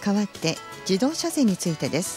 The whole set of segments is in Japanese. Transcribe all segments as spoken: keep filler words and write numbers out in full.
代わって自動車税についてです。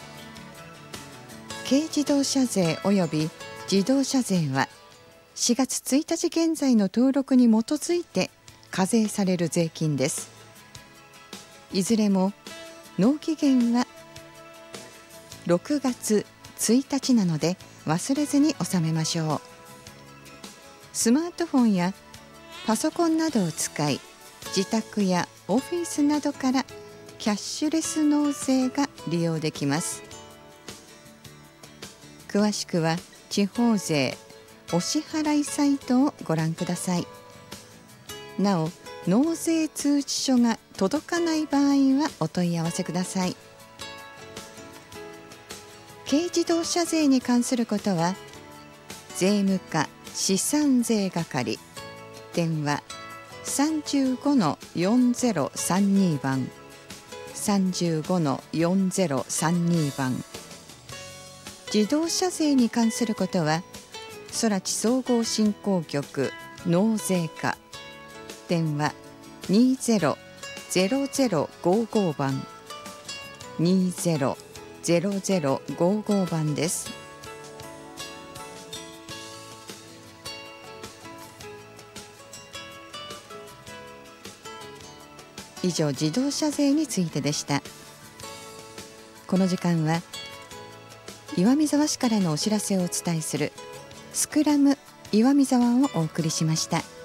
軽自動車税及び自動車税はしがつついたち現在の登録に基づいて課税される税金です。いずれも納期限はろくがつついたちなので忘れずに納めましょう。スマートフォンやパソコンなどを使い、自宅やオフィスなどからキャッシュレス納税が利用できます。詳しくは地方税お支払いサイトをご覧ください。なお、納税通知書が届かない場合はお問い合わせください。軽自動車税に関することは、税務課資産税係、電話 さんじゅうごのよんぜろさんに 番、さんじゅうごのよんぜろさんに 番。自動車税に関することは、空知総合振興局納税課、電話 にぜろぜろぜろごご 番、にぜろぜろぜろごご 番です。以上、自動車税についてでした。この時間は岩見沢市からのお知らせをお伝えするスクラム岩見沢をお送りしました。